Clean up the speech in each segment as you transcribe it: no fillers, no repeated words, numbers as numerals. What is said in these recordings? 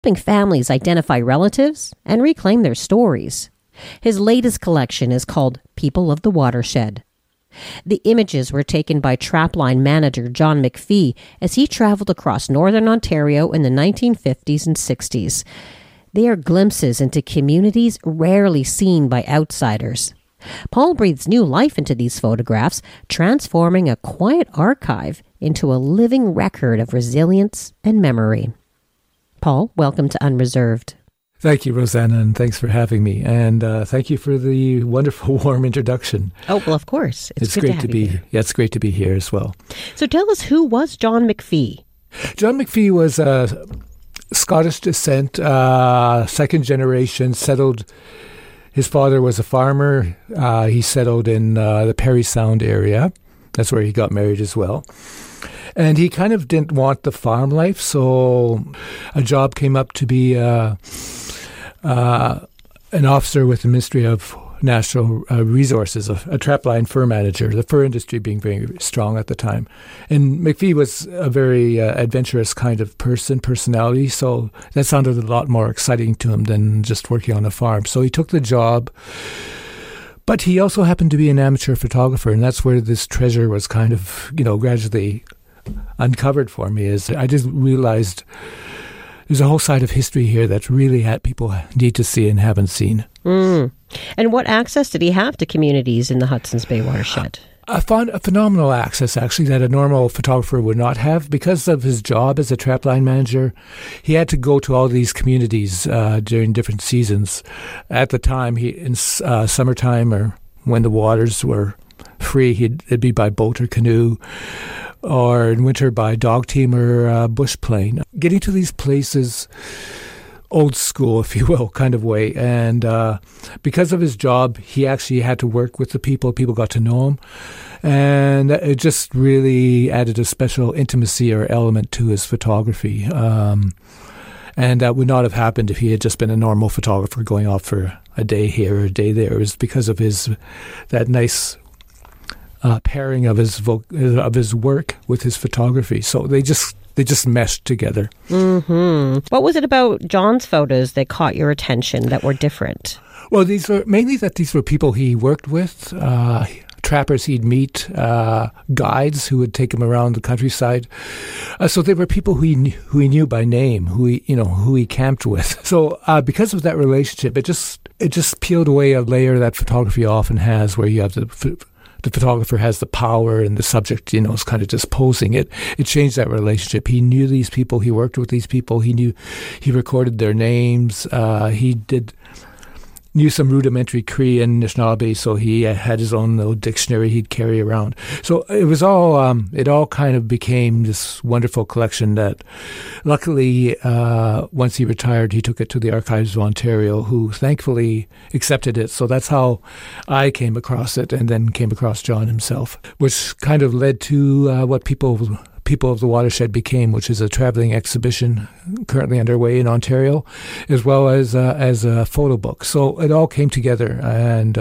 helping families identify relatives and reclaim their stories. His latest collection is called People of the Watershed. The images were taken by Trapline manager John McPhee as he traveled across northern Ontario in the 1950s and 60s. They are glimpses into communities rarely seen by outsiders. Paul breathes new life into these photographs, transforming a quiet archive into a living record of resilience and memory. Paul, welcome to Unreserved. Thank you, Rosanna, and thanks for having me. And thank you for the wonderful, warm introduction. Oh, well, of course. It's good great to be. Yeah, it's great to be here as well. So tell us, who was John McPhee? John McPhee was Scottish descent, second generation, settled. His father was a farmer. He settled in the Parry Sound area. That's where he got married as well. And he kind of didn't want the farm life, so a job came up to be an officer with the Ministry of Natural Resources, a trapline fur manager, the fur industry being very strong at the time. And McPhee was a very adventurous kind of personality, so that sounded a lot more exciting to him than just working on a farm. So he took the job, but he also happened to be an amateur photographer, and that's where this treasure was kind of, gradually uncovered for me. Is I just realized there's a whole side of history here that really people need to see and haven't seen. And what access did he have to communities in the Hudson's Bay watershed? I found a phenomenal access, actually, that a normal photographer would not have. Because of his job as a trapline manager, he had to go to all these communities during different seasons. At the time, in summertime or when the waters were free, it'd be by boat or canoe, or in winter by dog team or bush plane. Getting to these places, old school, if you will, kind of way. And because of his job, he actually had to work with the people. People got to know him. And it just really added a special intimacy or element to his photography. And that would not have happened if he had just been a normal photographer going off for a day here or a day there. It was because of that nice pairing of his work with his photography. So they just meshed together. What was it about John's photos that caught your attention that were different? Well, these were people he worked with, trappers he'd meet, guides who would take him around the countryside. So they were people who he knew by name, who he camped with. So because of that relationship, it just peeled away a layer that photography often has, where you have the photographer has the power and the subject, is kind of just posing it. It changed that relationship. He knew these people. He worked with these people. He recorded their names. He knew some rudimentary Cree and Anishinaabe, so he had his own little dictionary he'd carry around. So it was all, it all kind of became this wonderful collection that luckily, once he retired, he took it to the Archives of Ontario, who thankfully accepted it. So that's how I came across it, and then came across John himself, which kind of led to what People of the Watershed became, which is a traveling exhibition currently underway in Ontario, as well as a photo book. So it all came together, and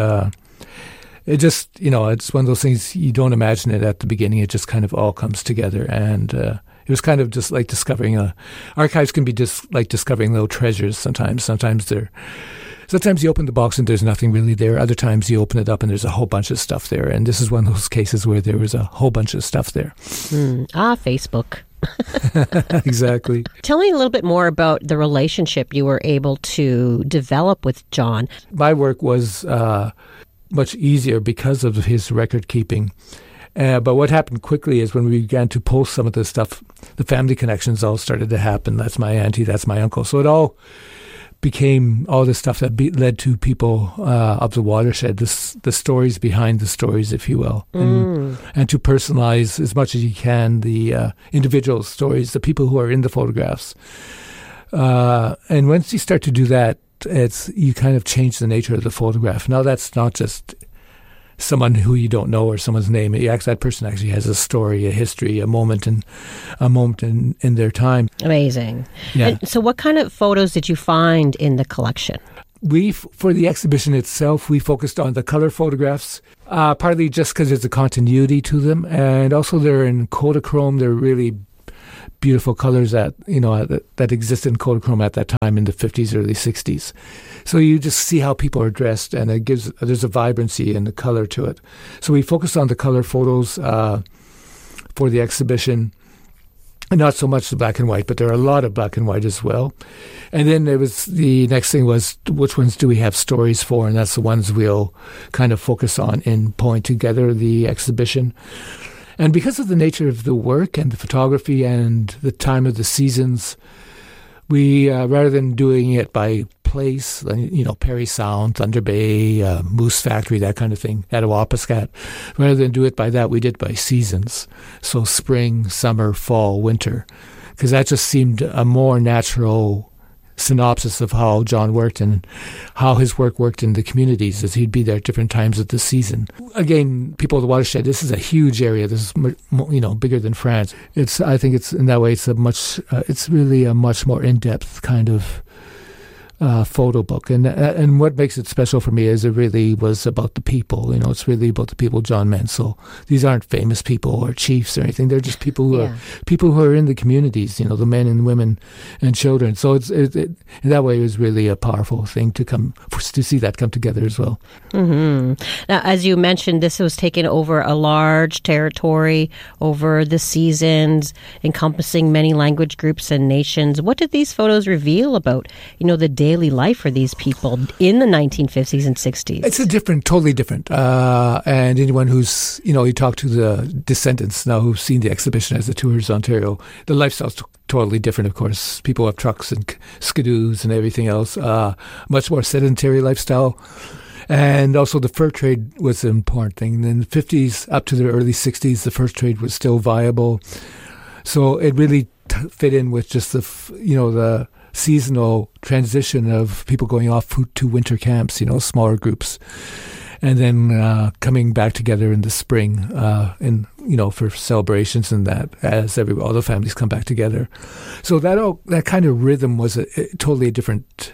it just, it's one of those things you don't imagine it at the beginning. It just kind of all comes together, and it was kind of just like discovering archives can be just like discovering little treasures sometimes. Sometimes you open the box and there's nothing really there. Other times you open it up and there's a whole bunch of stuff there. And this is one of those cases where there was a whole bunch of stuff there. Facebook. Exactly. Tell me a little bit more about the relationship you were able to develop with John. My work was much easier because of his record keeping. But what happened quickly is when we began to post some of this stuff, the family connections all started to happen. That's my auntie, that's my uncle. So it all became all the stuff that led to People of the Watershed, the stories behind the stories, if you will, and to personalize as much as you can the individual stories, the people who are in the photographs. And once you start to do that, you kind of change the nature of the photograph. Now that's not just someone who you don't know or someone's name. That person actually has a story, a history, a moment in their time. Amazing. Yeah. And so what kind of photos did you find in the collection? For the exhibition itself, we focused on the color photographs, partly just because there's a continuity to them, and also they're in Kodachrome. They're really beautiful colors that existed in Kodachrome at that time in the 50s, early 60s. So you just see how people are dressed, and there's a vibrancy and a color to it. So we focused on the color photos for the exhibition. Not so much the black and white, but there are a lot of black and white as well. And then the next thing was, which ones do we have stories for? And that's the ones we'll kind of focus on in pulling together the exhibition. And because of the nature of the work and the photography and the time of the seasons, we, rather than doing it by place, Parry Sound, Thunder Bay, Moose Factory, that kind of thing, Attawapiskat. Rather than do it by that, we did it by seasons. So spring, summer, fall, winter, because that just seemed a more natural synopsis of how John worked and how his work worked in the communities, as he'd be there at different times of the season. Again, people of the watershed, this is a huge area. This is, bigger than France. I think it's in that way, it's really a much more in-depth kind of photo book, and what makes it special for me is it really was about the people. It's really about the people John meant. So these aren't famous people or chiefs or anything. They're just people who are in the communities. The men and women and children. So in that way, it was really a powerful thing to see that come together as well. Mm-hmm. Now, as you mentioned, this was taken over a large territory over the seasons, encompassing many language groups and nations. What did these photos reveal about the daily life for these people in the 1950s and 60s? It's totally different. And anyone who's, you talk to the descendants now who've seen the exhibition as the Tours Ontario, the lifestyle's totally different, of course. People have trucks and skidoos and everything else. Much more sedentary lifestyle. And also the fur trade was an important thing. And in the 50s up to the early 60s, the fur trade was still viable. So it really fit in with just the seasonal transition of people going off to winter camps, smaller groups, and then coming back together in the spring, for celebrations and that, as all the families come back together. So that kind of rhythm was totally a different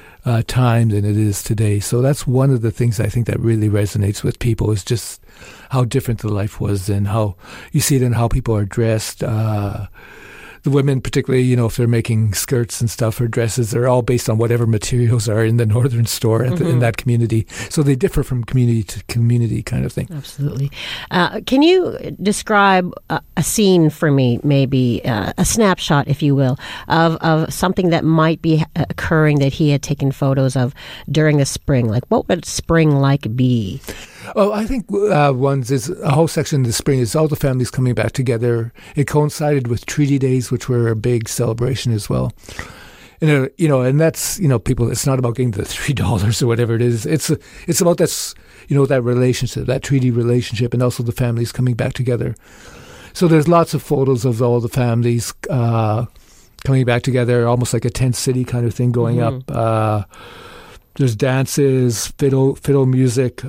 time than it is today. So that's one of the things I think that really resonates with people, is just how different the life was, and how you see it in how people are dressed. The women, particularly, if they're making skirts and stuff or dresses, they're all based on whatever materials are in the northern store in that community. So they differ from community to community, kind of thing. Absolutely. Can you describe a scene for me, maybe a snapshot, if you will, of something that might be occurring that he had taken photos of during the spring? Like, what would spring like be? Oh, I think ones is a whole section in the spring is all the families coming back together. It coincided with Treaty Days, which were a big celebration as well. And that's, people, it's not about getting the $3 or whatever it is. It's about that relationship, that treaty relationship, and also the families coming back together. So there's lots of photos of all the families coming back together, almost like a tent city kind of thing going up. There's dances, fiddle music.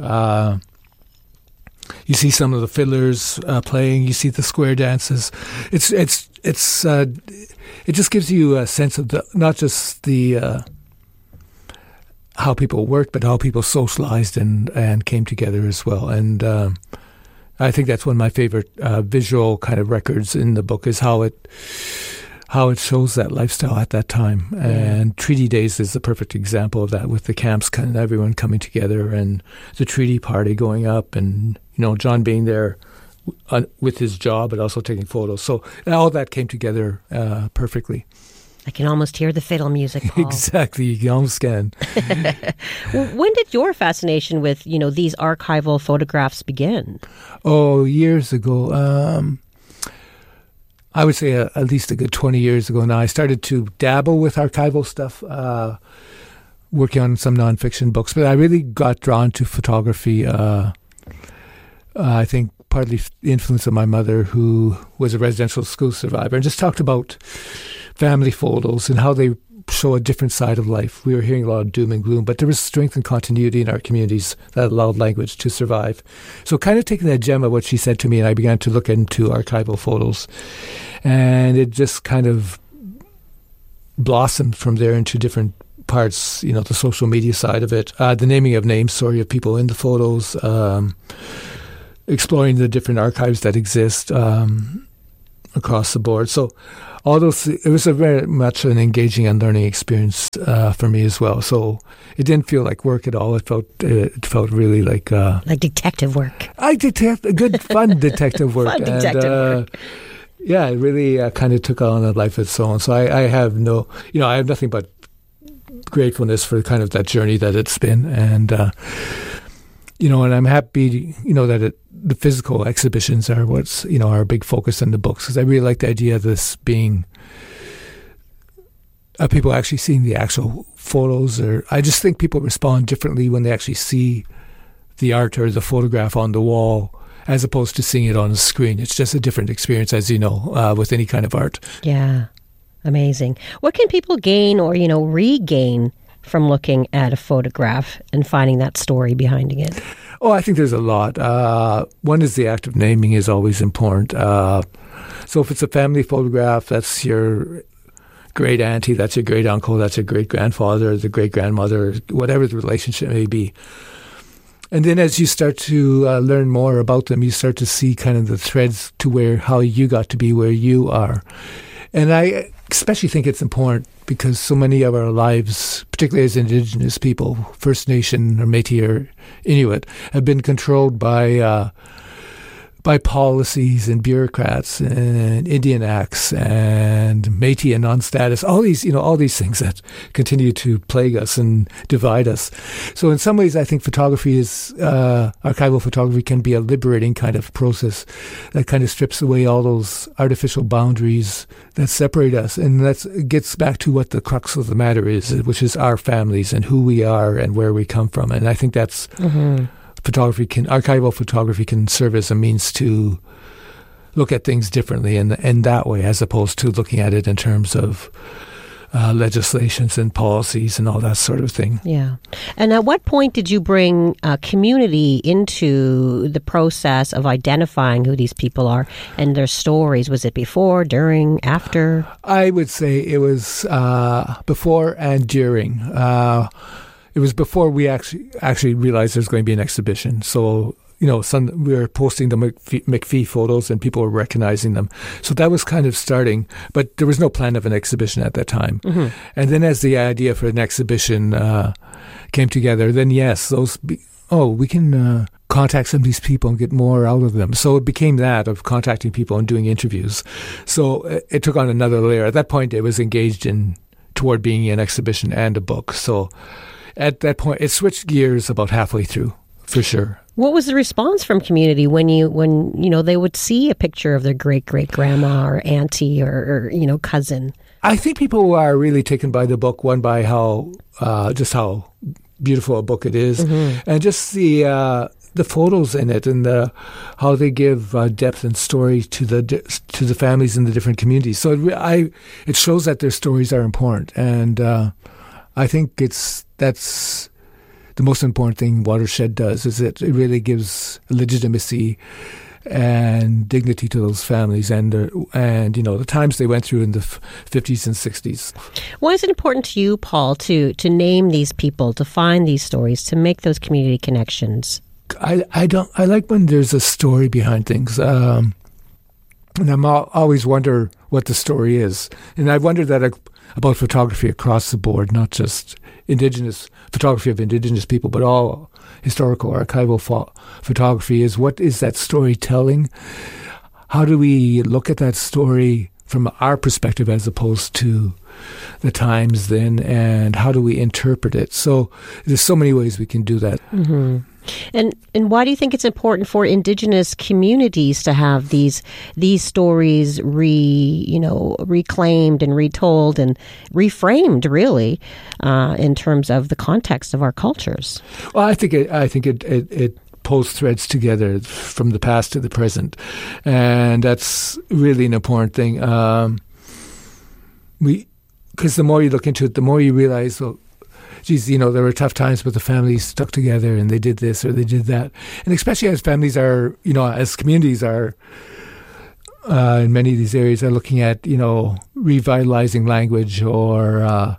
You see some of the fiddlers playing. You see the square dances. It just gives you a sense of not just the how people worked, but how people socialized and came together as well. And I think that's one of my favorite visual kind of records in the book, is how it shows that lifestyle at that time. And Treaty Days is the perfect example of that, with the camps, kind of everyone coming together and the treaty party going up, and John being there with his job, but also taking photos. So all that came together perfectly. I can almost hear the fiddle music, Paul. Exactly, you almost can. When did your fascination with these archival photographs begin? Oh, years ago. I would say at least a good 20 years ago now. I started to dabble with archival stuff, working on some nonfiction books. But I really got drawn to photography, I think partly the influence of my mother, who was a residential school survivor, and just talked about family photos and how they show a different side of life. We were hearing a lot of doom and gloom, but there was strength and continuity in our communities that allowed language to survive. So kind of taking that gem of what she said to me, and I began to look into archival photos, and it just kind of blossomed from there into different parts, the social media side of it, the naming of names, story of people in the photos, exploring the different archives that exist, across the board. So all those, it was a very much an engaging and learning experience for me as well. So it didn't feel like work at all. It felt really like detective work. Good fun detective work. Fun detective work. Yeah, it really kind of took on a life of its own. So I have I have nothing but gratefulness for kind of that journey that it's been, and and I'm happy, that the physical exhibitions are what's our big focus in the books, because I really like the idea of this being people actually seeing the actual photos, or I just think people respond differently when they actually see the art or the photograph on the wall, as opposed to seeing it on a screen. It's just a different experience, as you know, with any kind of art. Yeah, amazing. What can people gain or, regain from looking at a photograph and finding that story behind it? Oh, I think there's a lot. One is the act of naming is always important. So if it's a family photograph, that's your great auntie, that's your great uncle, that's your great grandfather, the great grandmother, whatever the relationship may be. And then as you start to learn more about them, you start to see kind of the threads to how you got to be where you are. And I especially think it's important because so many of our lives, particularly as Indigenous people, First Nation or Métis or Inuit, have been controlled by policies and bureaucrats and Indian acts and Métis and non-status, all these things that continue to plague us and divide us. So in some ways, I think photography archival photography can be a liberating kind of process that kind of strips away all those artificial boundaries that separate us. And that gets back to what the crux of the matter is, which is our families and who we are and where we come from. And I think that's... Mm-hmm. Archival photography can serve as a means to look at things differently in that way, as opposed to looking at it in terms of legislations and policies and all that sort of thing. Yeah. And at what point did you bring community into the process of identifying who these people are and their stories? Was it before, during, after? I would say it was before and during. It was before we actually realized there's going to be an exhibition. So, we were posting the McPhee photos and people were recognizing them. So that was kind of starting, but there was no plan of an exhibition at that time. Mm-hmm. And then as the idea for an exhibition came together, then yes, we can contact some of these people and get more out of them. So it became that of contacting people and doing interviews. So it took on another layer. At that point, it was engaged toward being an exhibition and a book. So at that point, it switched gears about halfway through, for sure. What was the response from community when they would see a picture of their great-great-grandma or auntie or cousin? I think people are really taken by the book, one by how beautiful a book it is, mm-hmm. and just the photos in it and how they give depth and story to the families in the different communities. So it shows that their stories are important, and I think that's the most important thing Watershed does, is it really gives legitimacy and dignity to those families and the times they went through in the 50s and 60s. Why is it important to you, Paul, to name these people, to find these stories, to make those community connections? I like when there's a story behind things. And I always wonder what the story is. And I wonder that about photography across the board, not just photography of Indigenous people, but all historical archival photography, is what is that story telling? How do we look at that story from our perspective as opposed to the times then, and how do we interpret it? So there's so many ways we can do that. Mm-hmm. And why do you think it's important for Indigenous communities to have these stories reclaimed and retold and reframed, really, in terms of the context of our cultures? Well, I think it pulls threads together from the past to the present, and that's really an important thing. Because the more you look into it, the more you realize, well, geez, there were tough times, but the families stuck together and they did this or they did that. And especially as families are, as communities are, in many of these areas, are looking at, revitalizing language or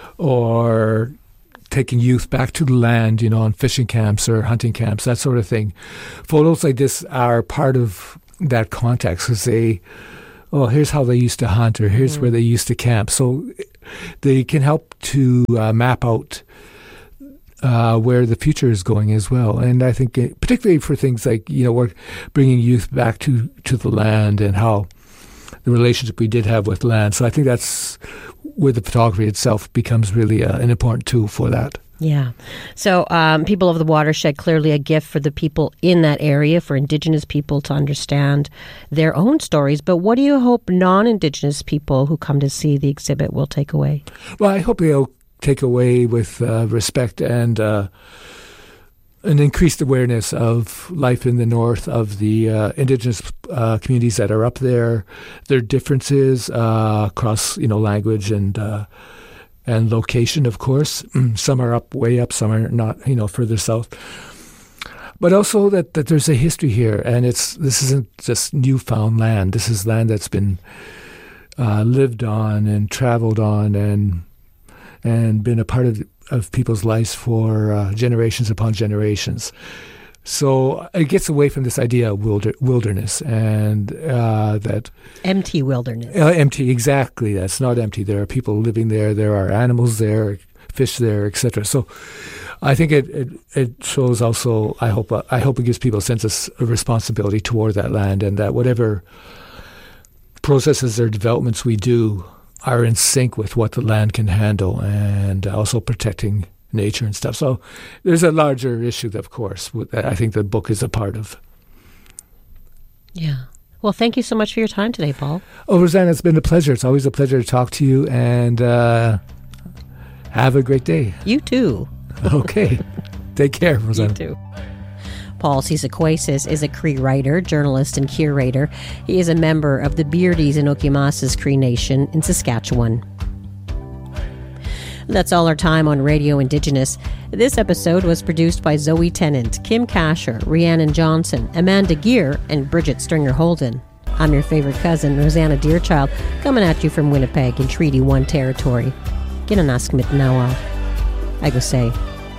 taking youth back to the land, on fishing camps or hunting camps, that sort of thing. Photos like this are part of that context because they oh, here's how they used to hunt, or here's where they used to camp. So they can help to map out where the future is going as well. And I think particularly for things like, we're bringing youth back to the land and how the relationship we did have with land. So I think that's where the photography itself becomes really an important tool for that. Yeah. So People of the Watershed, clearly a gift for the people in that area, for Indigenous people to understand their own stories. But what do you hope non-Indigenous people who come to see the exhibit will take away? Well, I hope they'll take away with respect and an increased awareness of life in the north, of the Indigenous communities that are up there, their differences across, language and location, of course. Some are way up, some are not, further south. But also that there's a history here, and this isn't just newfound land. This is land that's been lived on and traveled on and been a part of people's lives for generations upon generations. So it gets away from this idea of wilderness and that... Empty wilderness. Empty, exactly. That's not empty. There are people living there. There are animals there, fish there, etc. So I think it shows also, I hope it gives people a sense of responsibility toward that land, and that whatever processes or developments we do are in sync with what the land can handle, and also protecting nature and stuff. So there's a larger issue, of course, that I think the book is a part of. Yeah. Well, thank you so much for your time today, Paul. Oh, Rosanna, it's been a pleasure. It's always a pleasure to talk to you, and have a great day. You too. Okay. Take care, Rosanna. You too. Paul Cisaquasis is a Cree writer, journalist, and curator. He is a member of the Beardies and Okimasa Cree Nation in Saskatchewan. That's all our time on Radio Indigenous. This episode was produced by Zoe Tennant, Kim Kasher, Rhiannon Johnson, Amanda Gear, and Bridget Stringer-Holden. I'm your favorite cousin, Rosanna Deerchild, coming at you from Winnipeg in Treaty 1 territory. Ginanaskmit Nawa. I go say.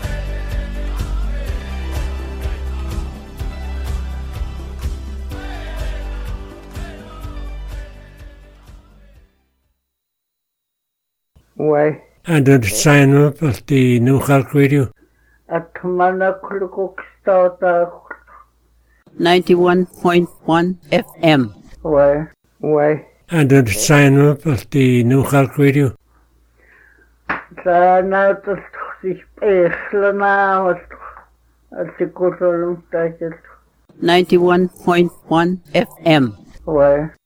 Why? And to sign up at the New Halk Radio. At Mana Kulukukstata 91.1 FM. Why? And to sign up at the New Halk Radio. Sana to sich Eslana at the Kutulum 91.1 FM. Why?